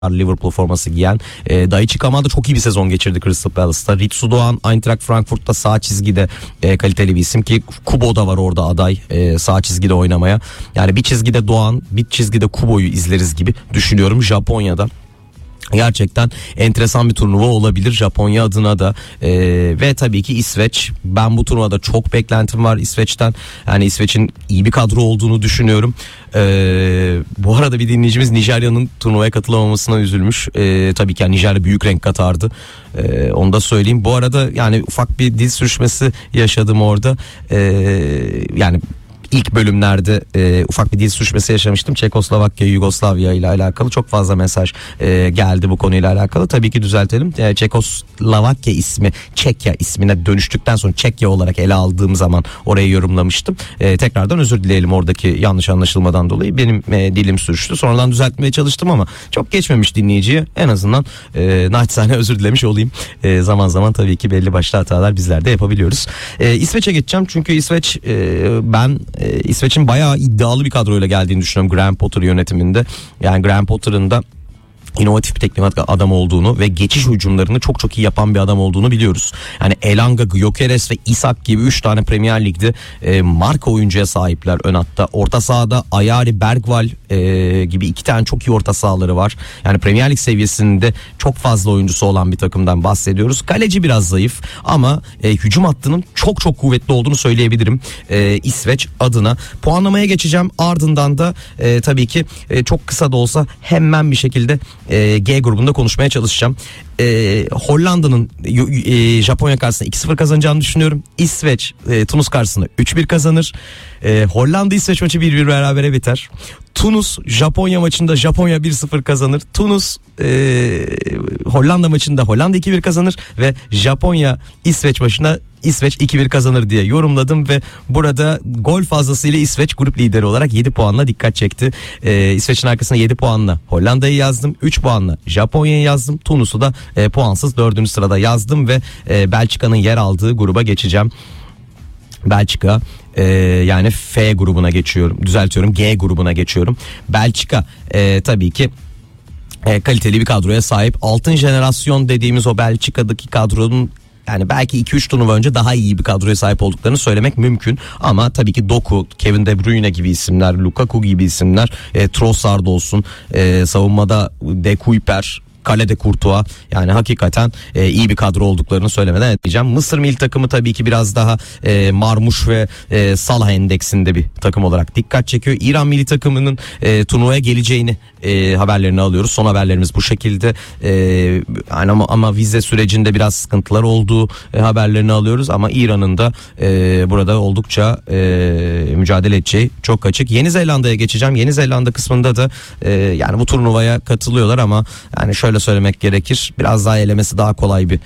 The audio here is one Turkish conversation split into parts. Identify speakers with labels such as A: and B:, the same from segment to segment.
A: Liverpool forması giyen. Daichi Kamada çok iyi bir sezon geçirdi Crystal Palace'ta. Ritsu Doğan Eintracht Frankfurt'ta sağ çizgide kaliteli bir isim ki Kubo da var orada aday sağ çizgide oynamaya. Yani bir çizgide Doğan, bir çizgide Kubo'yu izleriz gibi düşünüyorum Japonya'da. Gerçekten enteresan bir turnuva olabilir Japonya adına da ve tabii ki İsveç. Ben bu turnuvada çok beklentim var İsveç'ten. Yani İsveç'in iyi bir kadro olduğunu düşünüyorum. Bu arada bir dinleyicimiz Nijerya'nın turnuvaya katılamamasına üzülmüş. Tabii ki yani Nijerya büyük renk katardı. Onu da söyleyeyim. Bu arada yani ufak bir dil sürüşmesi yaşadım orada. Yani İlk bölümlerde ufak bir dil sürçmesi yaşamıştım. Çekoslovakya, Yugoslavya ile alakalı çok fazla mesaj geldi bu konuyla alakalı. Tabii ki düzeltelim. Çekoslovakya ismi Çekya ismine dönüştükten sonra Çekya olarak ele aldığım zaman orayı yorumlamıştım. Tekrardan özür dileyelim oradaki yanlış anlaşılmadan dolayı. Benim dilim sürçtü. Sonradan düzeltmeye çalıştım ama çok geçmemiş dinleyiciye. En azından naçizane özür dilemiş olayım. Zaman zaman tabii ki belli başlı hatalar bizler de yapabiliyoruz. İsveç'e geçeceğim çünkü İsveç ben İsveç'in bayağı iddialı bir kadroyla geldiğini düşünüyorum Graham Potter yönetiminde. Yani Graham Potter'ın da inovatif bir teknik adam olduğunu ve geçiş hücumlarını çok çok iyi yapan bir adam olduğunu biliyoruz. Yani Elanga, Gyökeres ve Isak gibi 3 tane Premier Lig'de marka oyuncuya sahipler ön hatta. Orta sahada Ayari, Bergvall gibi 2 tane çok iyi orta sahaları var. Yani Premier Lig seviyesinde çok fazla oyuncusu olan bir takımdan bahsediyoruz. Kaleci biraz zayıf ama hücum hattının çok çok kuvvetli olduğunu söyleyebilirim İsveç adına. Puanlamaya geçeceğim. Ardından da tabii ki çok kısa da olsa hemen bir şekilde G grubunda konuşmaya çalışacağım. Hollanda'nın Japonya karşısında 2-0 kazanacağını düşünüyorum. İsveç Tunus karşısında 3-1 kazanır. Hollanda İsveç maçı 1-1 berabere biter. Tunus Japonya maçında Japonya 1-0 kazanır. Tunus Hollanda maçında Hollanda 2-1 kazanır ve Japonya İsveç maçında İsveç 2-1 kazanır diye yorumladım ve burada gol fazlasıyla İsveç grup lideri olarak 7 puanla dikkat çekti. İsveç'in arkasına 7 puanla Hollanda'yı yazdım. 3 puanla Japonya'yı yazdım. Tunus'u da puansız 4. sırada yazdım ve Belçika'nın yer aldığı gruba geçeceğim. Belçika yani F grubuna geçiyorum. Düzeltiyorum, G grubuna geçiyorum. Belçika tabii ki kaliteli bir kadroya sahip. Altın jenerasyon dediğimiz o Belçika'daki kadronun yani belki 2-3 turnuva önce daha iyi bir kadroya sahip olduklarını söylemek mümkün. Ama tabii ki Doku, Kevin De Bruyne gibi isimler, Lukaku gibi isimler, Trossard olsun, savunmada De Kuyper, kalede Courtois, yani hakikaten iyi bir kadro olduklarını söylemeden etmeyeceğim. Mısır milli takımı tabii ki biraz daha Marmuş ve Salah endeksinde bir takım olarak dikkat çekiyor. İran milli takımının turnuvaya geleceğini haberlerini alıyoruz. Son haberlerimiz bu şekilde. Ama vize sürecinde biraz sıkıntılar olduğu haberlerini alıyoruz. Ama İran'ın da burada oldukça mücadele edeceği çok açık. Yeni Zelanda'ya geçeceğim. Yeni Zelanda kısmında da yani bu turnuvaya katılıyorlar ama yani şöyle söylemek gerekir, biraz daha elemesi daha kolay bir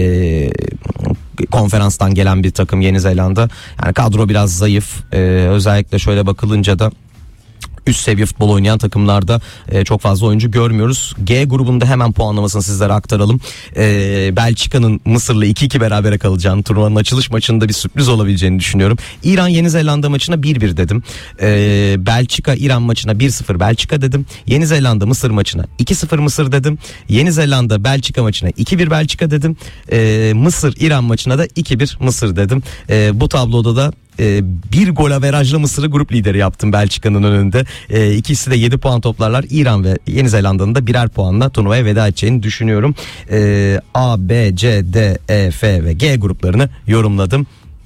A: konferanstan gelen bir takım Yeni Zelanda. Yani kadro biraz zayıf. Özellikle şöyle bakılınca da üst seviye futbol oynayan takımlarda çok fazla oyuncu görmüyoruz. G grubunda hemen puanlamasını sizlere aktaralım. Belçika'nın Mısır'la 2-2 berabere kalacağını, turnuvanın açılış maçında bir sürpriz olabileceğini düşünüyorum. İran Yeni Zelanda maçına 1-1 dedim. Belçika İran maçına 1-0 Belçika dedim. Yeni Zelanda Mısır maçına 2-0 Mısır dedim. Yeni Zelanda Belçika maçına 2-1 Belçika dedim. Mısır İran maçına da 2-1 Mısır dedim. Bu tabloda da bir gol averajlı Mısır'ı grup lideri yaptım Belçika'nın önünde. İkisi de 7 puan toplarlar. İran ve Yeni Zelanda'nın da birer puanla turnuvaya veda edeceğini düşünüyorum. A, B, C, D, E, F ve G gruplarını yorumladım.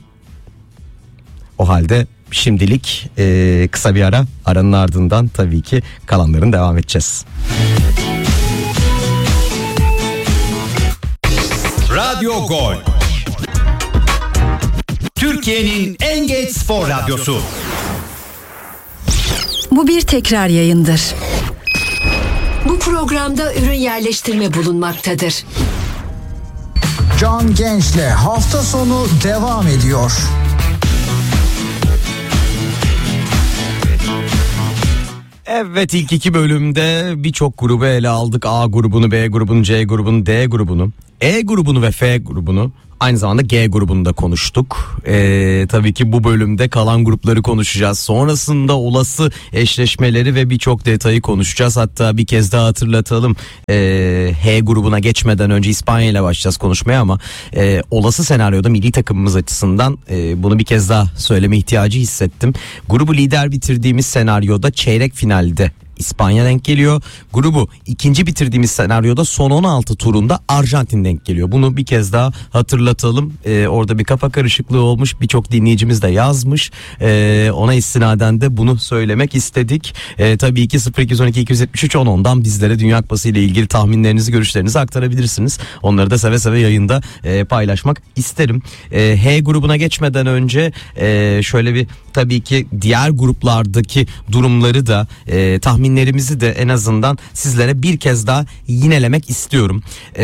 A: O halde şimdilik kısa bir ara. Aranın ardından tabii ki kalanların devam edeceğiz.
B: Radyo Gol, Türkiye'nin en geç spor radyosu.
C: Bu bir tekrar yayındır.
D: Bu programda ürün yerleştirme bulunmaktadır.
E: Can Genç'le hafta sonu devam ediyor.
A: Evet, ilk 2 bölümde birçok grubu ele aldık. A grubunu, B grubunu, C grubunu, D grubunu, E grubunu ve F grubunu. Aynı zamanda G grubunu da konuştuk. Tabii ki bu bölümde kalan grupları konuşacağız. Sonrasında olası eşleşmeleri ve birçok detayı konuşacağız. Hatta bir kez daha hatırlatalım. H grubuna geçmeden önce İspanya ile başlayacağız konuşmaya ama olası senaryoda milli takımımız açısından bunu bir kez daha söyleme ihtiyacı hissettim. Grubu lider bitirdiğimiz senaryoda çeyrek finalde İspanya denk geliyor. Grubu ikinci bitirdiğimiz senaryoda son 16 turunda Arjantin denk geliyor. Bunu bir kez daha hatırlatalım. Orada bir kafa karışıklığı olmuş. Birçok dinleyicimiz de yazmış. Ona istinaden de bunu söylemek istedik. Tabii ki 0212 273 10'dan bizlere Dünya Kupası ile ilgili tahminlerinizi, görüşlerinizi aktarabilirsiniz. Onları da seve seve yayında paylaşmak isterim. H grubuna geçmeden önce şöyle bir tabii ki diğer gruplardaki durumları da tahminlerimizi de en azından sizlere bir kez daha yinelemek istiyorum.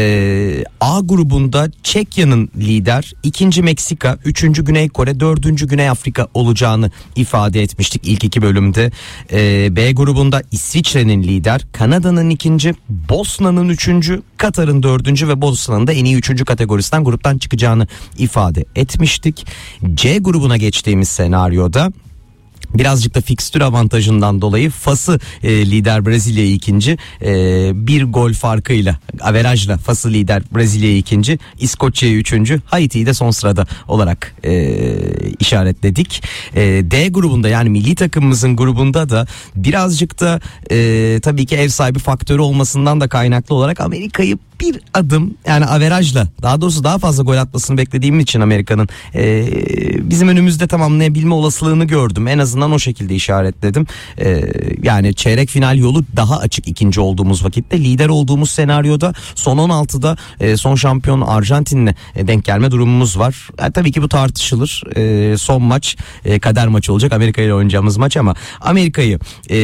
A: A grubunda Çekya'nın lider, 2. Meksika, 3. Güney Kore, 4. Güney Afrika olacağını ifade etmiştik ilk iki bölümde. B grubunda İsviçre'nin lider, Kanada'nın 2. Bosna'nın 3. Katar'ın 4. ve Bosna'nın da en iyi 3. kategorisinden gruptan çıkacağını ifade etmiştik. C grubuna geçtiğimiz senaryoda birazcık da fikstür avantajından dolayı Fas'ı lider, Brezilya'yı 2. Bir gol farkıyla, averajla Fas'ı lider, Brezilya'yı 2. İskoçya'yı 3. Haiti'yi de son sırada olarak işaretledik. D grubunda, yani milli takımımızın grubunda da birazcık da tabii ki ev sahibi faktörü olmasından da kaynaklı olarak Amerika'yı bir adım, yani averajla, daha doğrusu daha fazla gol atmasını beklediğim için Amerika'nın bizim önümüzde tamamlayabilme olasılığını gördüm. En azından o şekilde işaretledim. Yani çeyrek final yolu daha açık ikinci olduğumuz vakitte. Lider olduğumuz senaryoda son 16'da son şampiyon Arjantin'le denk gelme durumumuz var. Tabii ki bu tartışılır. Son maç kader maçı olacak, Amerika ile oynayacağımız maç, ama Amerika'yı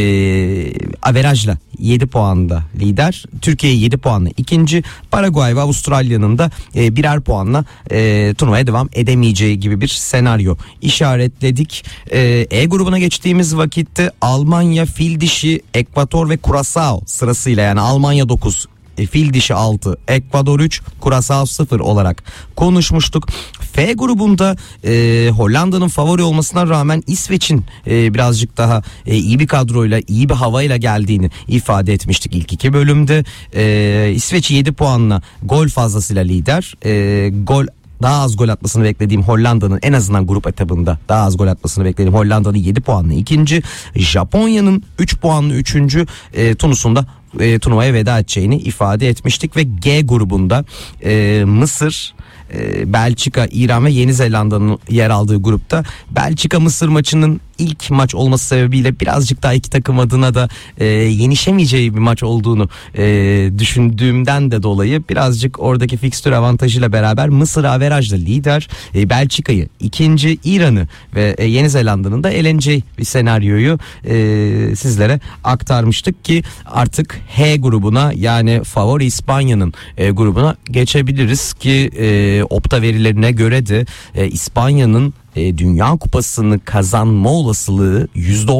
A: averajla 7 puanla lider, Türkiye'yi 7 puanla 2. Paraguay ve Avustralya'nın da birer puanla turnuvaya devam edemeyeceği gibi bir senaryo işaretledik. E grubuna geçtiğimiz vakitte Almanya, fil dişi, Ekvador ve Curaçao sırasıyla, yani Almanya 9, fil dişi 6, Ekvador 3, Curaçao 0 olarak konuşmuştuk. F grubunda Hollanda'nın favori olmasına rağmen İsveç'in birazcık daha iyi bir kadroyla, iyi bir havayla geldiğini ifade etmiştik ilk iki bölümde. İsveç 7 puanla gol fazlasıyla lider. Daha az gol atmasını beklediğim Hollanda'nın, en azından grup etabında daha az gol atmasını beklediğim Hollanda'nın 7 puanlı 2. Japonya'nın 3 puanlı 3. Tunus'un da turnuvaya veda edeceğini ifade etmiştik. Ve G grubunda Mısır, Belçika, İran ve Yeni Zelanda'nın yer aldığı grupta Belçika-Mısır maçının ilk maç olması sebebiyle birazcık daha iki takım adına da yenişemeyeceği bir maç olduğunu düşündüğümden de dolayı birazcık oradaki fikstür avantajıyla beraber Mısır averajla lider, Belçika'yı 2. İran'ı ve Yeni Zelanda'nın da eleneceği bir senaryoyu sizlere aktarmıştık ki artık H grubuna, yani favori İspanya'nın grubuna geçebiliriz ki Opta verilerine göre de İspanya'nın Dünya Kupası'nı kazanma olasılığı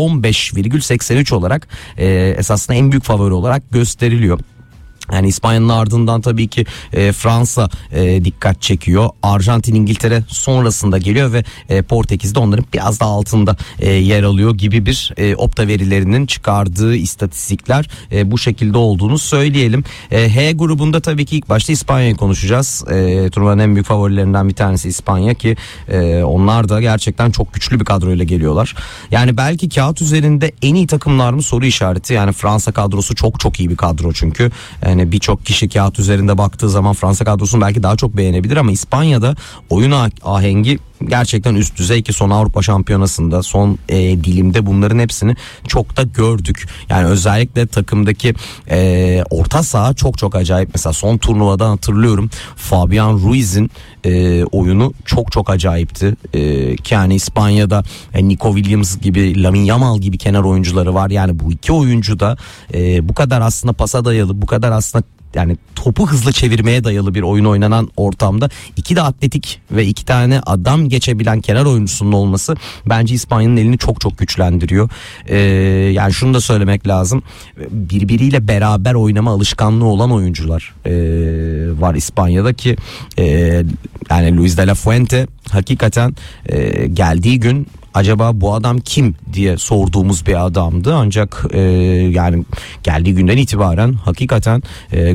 A: %15,83 olarak esasında en büyük favori olarak gösteriliyor. Yani İspanya'nın ardından tabii ki Fransa dikkat çekiyor. Arjantin, İngiltere sonrasında geliyor ve Portekiz de onların biraz daha altında yer alıyor gibi bir Opta verilerinin çıkardığı istatistikler bu şekilde olduğunu söyleyelim. H grubunda tabii ki ilk başta İspanya'yı konuşacağız. Turnuvanın en büyük favorilerinden bir tanesi İspanya ki onlar da gerçekten çok güçlü bir kadroyla geliyorlar. Yani belki kağıt üzerinde en iyi takımlar mı soru işareti. Yani Fransa kadrosu çok çok iyi bir kadro çünkü. Yani birçok kişi kağıt üzerinde baktığı zaman Fransa kadrosunu belki daha çok beğenebilir ama İspanya'da oyun ahengi gerçekten üst düzey ki son Avrupa Şampiyonası'nda, son dilimde bunların hepsini çok da gördük. Yani özellikle takımdaki orta saha çok çok acayip. Mesela son turnuvadan hatırlıyorum, Fabian Ruiz'in oyunu çok çok acayipti. Ki yani İspanya'da Nico Williams gibi, Lamine Yamal gibi kenar oyuncuları var. Yani bu iki oyuncu da bu kadar aslında pasa dayalı, bu kadar aslında yani topu hızlı çevirmeye dayalı bir oyun oynanan ortamda iki de atletik ve iki tane adam geçebilen kenar oyuncusunun olması bence İspanya'nın elini çok çok güçlendiriyor. Yani şunu da söylemek lazım, birbiriyle beraber oynama alışkanlığı olan oyuncular. var İspanya'da ki yani Luis de la Fuente hakikaten geldiği gün acaba bu adam kim diye sorduğumuz bir adamdı, ancak yani geldiği günden itibaren hakikaten